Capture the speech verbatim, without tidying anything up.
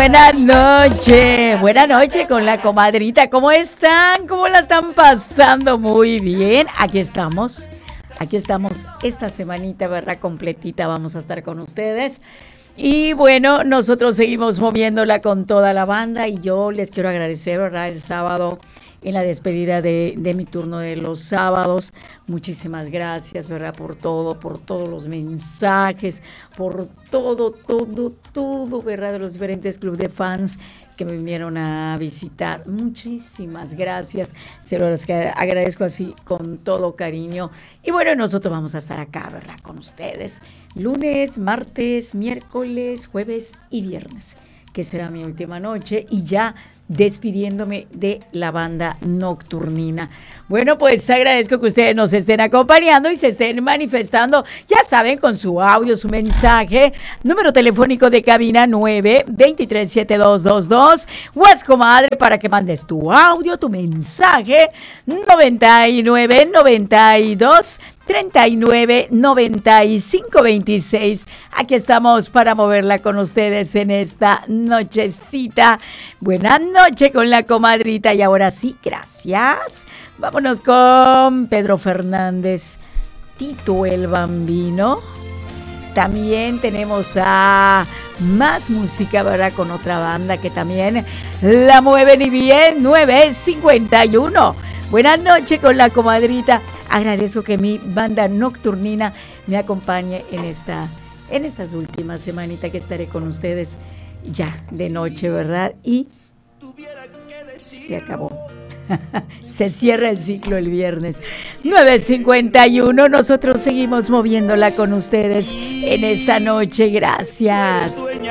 buenas noches. Buenas noches con la comadrita. ¿Cómo están? ¿Cómo la están pasando? Muy bien. Aquí estamos. Aquí estamos esta semanita, ¿verdad? Completita vamos a estar con ustedes. Y bueno, nosotros seguimos moviéndola con toda la banda y yo les quiero agradecer, ¿verdad? El sábado, en la despedida de, de mi turno de los sábados. Muchísimas gracias, ¿verdad? Por todo, por todos los mensajes, por todo, todo, todo, ¿verdad? De los diferentes clubes de fans que me vinieron a visitar. Muchísimas gracias. Se los agradezco así con todo cariño. Y bueno, nosotros vamos a estar acá, ¿verdad? Con ustedes. Lunes, martes, miércoles, jueves y viernes, que será mi última noche. Y ya despidiéndome de la banda nocturnina. Bueno, pues agradezco que ustedes nos estén acompañando y se estén manifestando, ya saben, con su audio, su mensaje. Número telefónico de cabina nueve veintitrés setenta y dos veintidós. WhatsApp, comadre, para que mandes tu audio, tu mensaje. noventa y nueve noventa y dos treinta y nueve noventa y cinco veintiséis. Aquí estamos para moverla con ustedes en esta nochecita. Buenas noches con la comadrita. Y ahora sí, gracias. Vámonos con Pedro Fernández, Tito el Bambino. También tenemos a más música, ¿verdad? Con otra banda que también la mueven y bien. nueve cincuenta y uno. Buenas noches con la comadrita. Agradezco que mi banda nocturnina me acompañe en esta, en estas últimas semanitas que estaré con ustedes ya de noche, ¿verdad? Y se acabó. Se cierra el ciclo el viernes. nueve cincuenta y uno. Nosotros seguimos moviéndola con ustedes en esta noche. Gracias.